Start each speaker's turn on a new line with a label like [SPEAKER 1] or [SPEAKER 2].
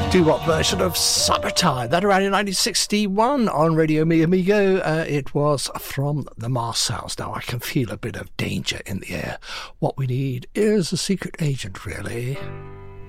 [SPEAKER 1] doo-wop version of Summertime. That around in 1961 on Radio Mi Amigo. It was from the Marcells. Now I can feel a bit of danger in the air. What we need is a secret agent, really.